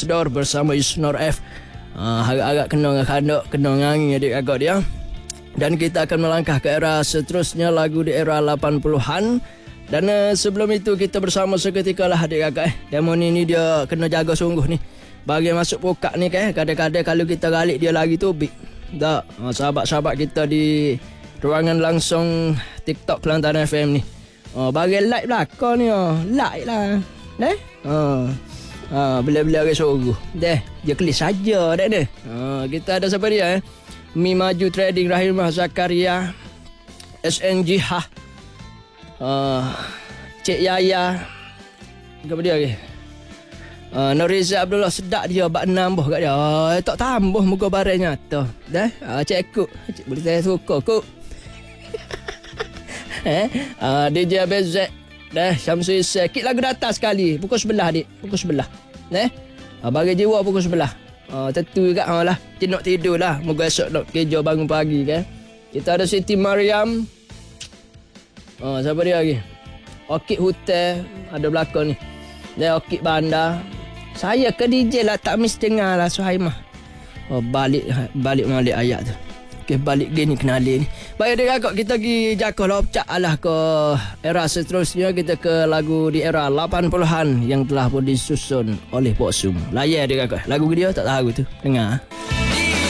Ambassador bersama Yusnor F. Harap-harap kena dengan kandok, kena ngangi adik-agak dia. Dan kita akan melangkah ke era seterusnya, lagu di era 80-an. Dan sebelum itu kita bersama seketika lah adik-agak. Demo ni dia kena jaga sungguh ni. Bagi masuk pokak ni kadang-kadang kalau kita galik dia lagi tu big. Tak, sahabat-sahabat kita di ruangan langsung TikTok Kelantan FM ni. Bagi like belakang ni, like lah. Bila-bila orang suruh. Dia klik saja dek. Kita ada siapa dia Mi Maju Trading, Rahimah Zakaria, SNG Cik Yaya. Apa dia lagi? Nuriza Abdullah, sedap dia bak nambah kat dia. Tak tambah muka barang nyata. Cik Kuk. Cik boleh saya suka Kuk. DJ BZ. Syamsul Isai. Kit lagu datang sekali. Pukul 11 dik. Pukul 11. Bagi jiwa pukul 11. Tentu juga lah. Tinok tidur lah. Moga esok nak kerja bangun pagi kan. Kita ada Siti Mariam. Siapa dia lagi? Okit Hotel. Ada belakang ni. Okit Bandar. Saya ke DJ lah. Tak mesti dengar lah Suhaimah. Balik ayat tu. Okay, balik dia ni kenali ni. Baik dia kakak, kita pergi jakoh lopcak lah ke era seterusnya. Kita ke lagu di era 80-an yang telah pun disusun oleh Pok Sum. Layan dia kakak. Lagu dia tak tahu tu. Dengar.